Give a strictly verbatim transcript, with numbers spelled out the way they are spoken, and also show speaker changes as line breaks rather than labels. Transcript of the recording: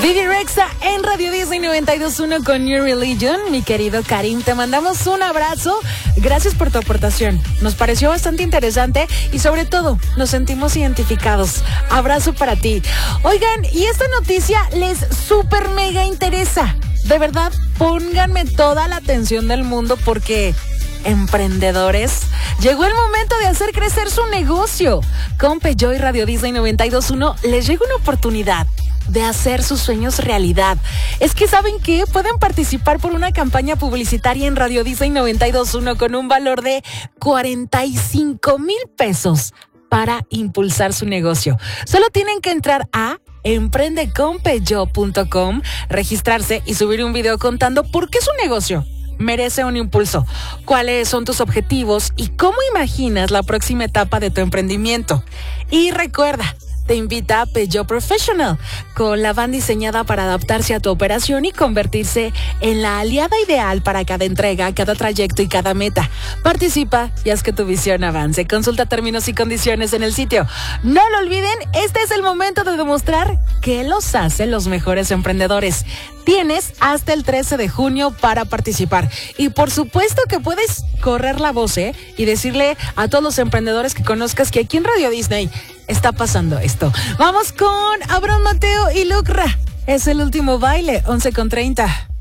Vivi Rexa en Radio Disney noventa y dos punto uno con New Religion. Mi querido Karim, te mandamos un abrazo. Gracias por tu aportación. Nos pareció bastante interesante y sobre todo nos sentimos identificados. Abrazo para ti. Oigan, y esta noticia les súper mega interesa. De verdad, pónganme toda la atención del mundo porque... emprendedores, llegó el momento de hacer crecer su negocio. Con Peugeot y Radio Disney noventa y dos punto uno les llega una oportunidad de hacer sus sueños realidad. Es que ¿saben qué? Pueden participar por una campaña publicitaria en Radio Disney noventa y dos punto uno con un valor de cuarenta y cinco mil pesos para impulsar su negocio. Solo tienen que entrar a emprende con peugeot punto com, registrarse y subir un video contando por qué su negocio merece un impulso, cuáles son tus objetivos y cómo imaginas la próxima etapa de tu emprendimiento. Y recuerda, te invita a Peugeot Professional, con la van diseñada para adaptarse a tu operación y convertirse en la aliada ideal para cada entrega, cada trayecto y cada meta. Participa y haz que tu visión avance. Consulta términos y condiciones en el sitio. No lo olviden, este es el momento de demostrar qué los hace los mejores emprendedores. Tienes hasta el trece de junio para participar. Y por supuesto que puedes correr la voz, ¿eh? Y decirle a todos los emprendedores que conozcas que aquí en Radio Disney está pasando esto. Vamos con Abraham Mateo y Lucra. Es el último baile, once con treinta.